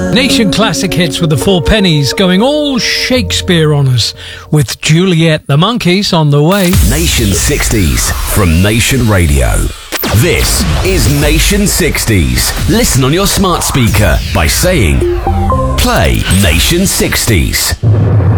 Nation Classic Hits with the Four Pennies going all Shakespeare on us with Juliet the Monkeys on the way. Nation 60s from Nation Radio. This is Nation 60s. Listen on your smart speaker by saying, play Nation 60s.